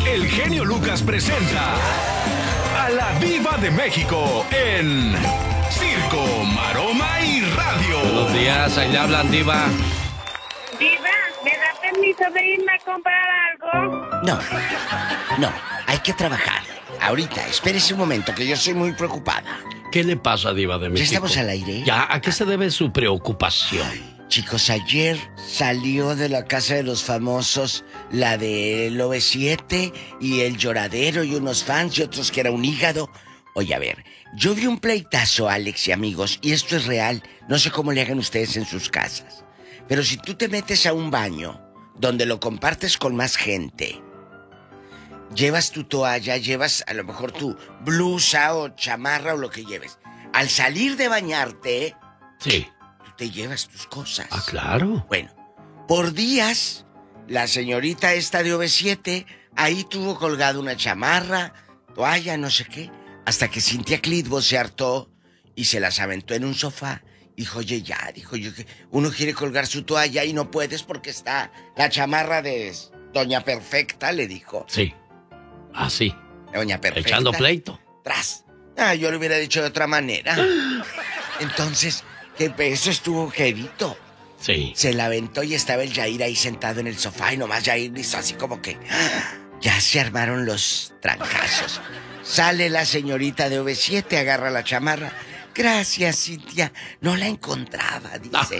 el genio Lucas presenta a la Diva de México en Circo, Maroma y Radio. Buenos días, ahí le hablan, Diva. Diva, ¿me da permiso de irme a comprar algo? No, hay que trabajar. Ahorita, espérese un momento, que yo soy muy preocupada. ¿Qué le pasa, Diva de México? ¿Ya estamos al aire? Ya, ¿a qué se debe su preocupación? Chicos, ayer salió de la casa de los famosos la del OV7 y el lloradero y unos fans y otros que era un hígado. Oye, a ver, yo vi un pleitazo, Alex y amigos, y esto es real. No sé cómo le hagan ustedes en sus casas. Pero si tú te metes a un baño donde lo compartes con más gente, llevas tu toalla, llevas a lo mejor tu blusa o chamarra o lo que lleves. Al salir de bañarte, sí, tú te llevas tus cosas. Ah, claro. Bueno, por días, la señorita esta de OV7 ahí tuvo colgado una chamarra, toalla, no sé qué, hasta que Cintia Clitbo se hartó y se las aventó en un sofá. Dijo, oye, ya, dijo yo que uno quiere colgar su toalla y no puedes porque está la chamarra de Doña Perfecta, le dijo. Sí, así. Doña Perfecta. Echando pleito. Tras. Yo lo hubiera dicho de otra manera. Entonces, que eso estuvo quedito. Sí. Se la aventó y estaba el Yair ahí sentado en el sofá y nomás Yair hizo así como que... Ya se armaron los trancazos. Sale la señorita de OV7, agarra la chamarra. Gracias, Cintia. No la encontraba, dice.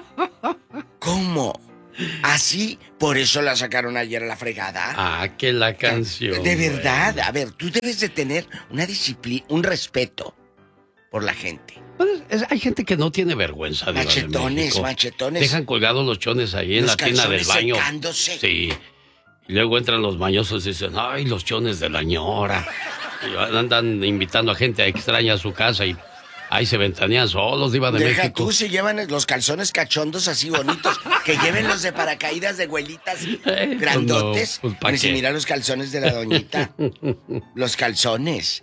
¿Cómo? ¿Así? ¿Por eso la sacaron ayer a la fregada? Ah, que la canción. De verdad, a ver, tú debes de tener una disciplina, un respeto por la gente. Pues, hay gente que no tiene vergüenza, Diva Machetones, machetones. Dejan colgados los chones ahí en los la tina del baño. Secándose. Sí. Y luego entran los mañosos y dicen, ay, los chones de la ñora. Y andan invitando a gente extraña a su casa y ahí se ventanean solos, Diva de Deja México. tú, se llevan los calzones cachondos así bonitos. Que lleven los de paracaídas de abuelitas grandotes. Pues no, pues, Dice, mira los calzones de la doñita. Los calzones.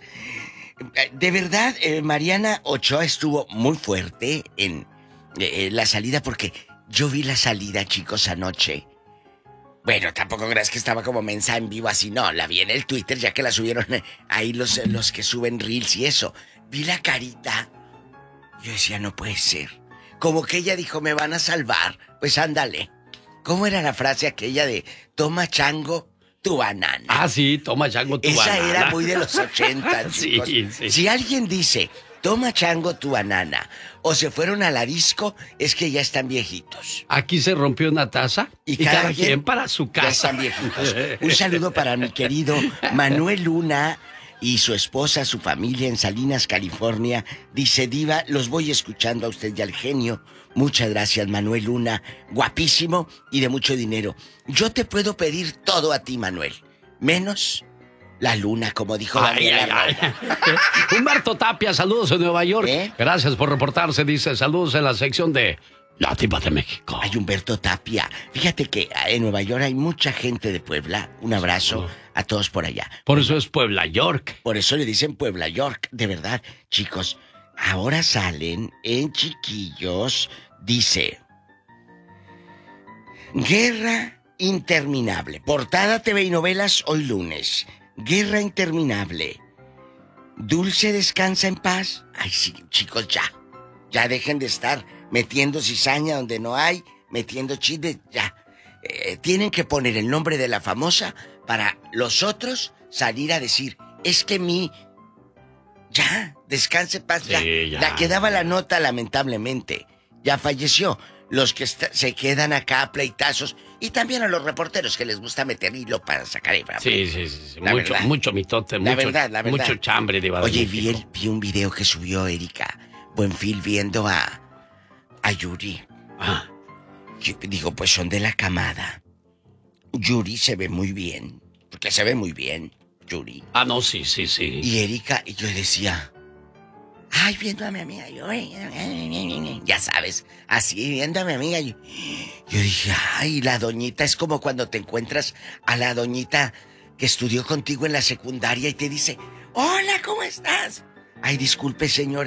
De verdad, Mariana Ochoa estuvo muy fuerte en la salida porque yo vi la salida, chicos, anoche. Bueno, tampoco creas que estaba como mensa en vivo así, no, la vi en el Twitter ya que la subieron ahí los que suben reels y eso. Vi la carita. Yo decía, no puede ser. Como que ella dijo, me van a salvar. Pues ándale. ¿Cómo era la frase aquella de toma chango tu banana? Ah, sí, toma chango tu Esa banana. era muy de los 80, chicos. Sí, sí. Si alguien dice, toma chango tu banana, o se fueron a la disco, es que ya están viejitos. Aquí se rompió una taza y cada quien para su casa. Ya están viejitos. Un saludo para mi querido Manuel Luna y su esposa, su familia en Salinas, California. Dice, Diva, los voy escuchando a usted y al genio. Muchas gracias, Manuel Luna. Guapísimo y de mucho dinero. Yo te puedo pedir todo a ti, Manuel. Menos la luna, como dijo Daniela Romo. Humberto Tapia, saludos en Nueva York. ¿Eh? Gracias por reportarse, dice, saludos en la sección de La Diva de México. Ay, Humberto Tapia. Fíjate que en Nueva York hay mucha gente de Puebla. Un abrazo a todos por allá. Por eso es Puebla York. Por eso le dicen Puebla York. De verdad, chicos, ahora salen en Chiquillos, dice... Guerra interminable. Portada TV y novelas hoy lunes. Guerra interminable. Dulce descansa en paz. Ay, sí, chicos, ya. Ya dejen de estar metiendo cizaña donde no hay, metiendo chismes, ya. Tienen que poner el nombre de la famosa para los otros salir a decir, es que ya, descanse en paz, Sí, ya. ya. La que daba la nota, lamentablemente, ya falleció. Los que se quedan acá a pleitazos, y también a los reporteros que les gusta meter hilo para sacar hebra. Sí. La Mucho, verdad. mucho mitote, La mucho, verdad. mucho chambre, Diva de Oye, México. vi un video que subió Erika Buenfil viendo a Yuri. Ah, Yo digo, pues son de la camada. Yuri se ve muy bien, porque se ve muy bien, Yuri. no, sí. Y Erika, y yo decía, ay, viendo a mi amiga, ya sabes, así viendo a mi amiga, yo dije, ay, la doñita es como cuando te encuentras a la doñita que estudió contigo en la secundaria y te dice, hola, ¿cómo estás? Ay, disculpe, señora,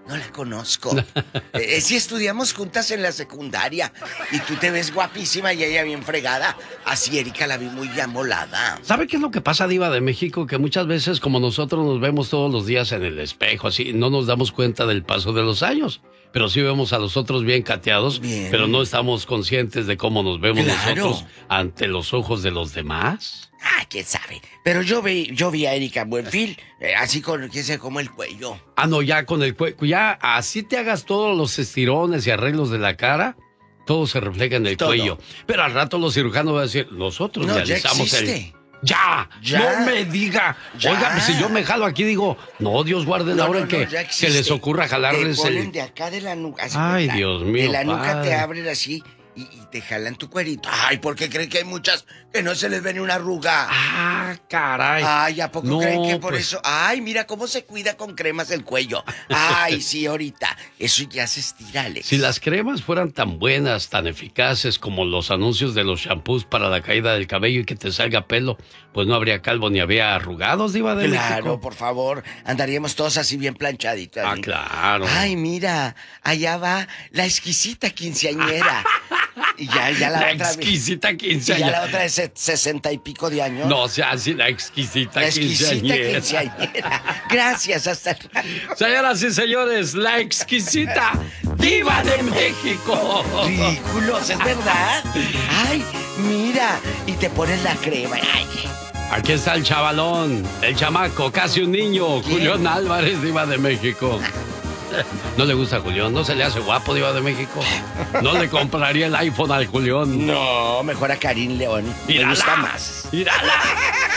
No la conozco. Sí estudiamos juntas en la secundaria. Y tú te ves guapísima y ella bien fregada. Así Erika la vi muy amolada. ¿Sabe qué es lo que pasa, Diva de México? Que muchas veces, como nosotros nos vemos todos los días en el espejo, así, no nos damos cuenta del paso de los años. Pero sí vemos a los otros bien cateados, bien. Pero no estamos conscientes de cómo nos vemos Claro. nosotros ante los ojos de los demás. Ah, quién sabe. Pero yo vi a Erika Buenfil, así con, quién sabe, como el cuello. Ah, no, ya con el cuello, ya así te hagas todos los estirones y arreglos de la cara, todo se refleja en el Todo. cuello. Pero al rato los cirujanos van a decir, nosotros No, ya realizamos existe. ¡Ya! Ya. ¡No me diga! Ya. Oiga, pues si yo me jalo aquí, digo, no, Dios guarde la hora en que ya se existe. les ocurra jalarles Te ponen el... de acá de la nuca. así Ay, cuenta. Dios mío, De la nuca padre. te abren así y te jalan tu cuerito. Ay, porque creen que hay muchas que no se les ve ni una arruga. ¡Ah, caray! Ay, ¿a poco No, creen que por pues, eso? Ay, mira cómo se cuida con cremas el cuello. Ay, sí, ahorita. Eso ya se estira, Alex. Si las cremas fueran tan buenas, tan eficaces como los anuncios de los shampoos para la caída del cabello y que te salga pelo, pues no habría calvo ni habría arrugados, Diva de Claro, México. por favor. Andaríamos todos así bien planchaditos. Ah, así. claro. Ay, mira, allá va la exquisita quinceañera. Y ya la La otra. exquisita Y ya quinceañera. la otra de 60 y pico de años. No, o sea, así la exquisita La exquisita quinceañera. quinceañera. Gracias, hasta el rato. Señoras y señores, la exquisita Diva de México. Ridículos, ¿es verdad? Ay, mira. Y te pones la crema. Ay. Aquí está el chavalón, el chamaco, casi un niño, ¿Quién? Julián Álvarez, Diva de México. ¿No le gusta a Julián? ¿No se le hace guapo, Diva de México? ¿No le compraría el iPhone al Julián? No, mejor a Karim León. Me ¡Mírala! gusta más. ¡Mírala!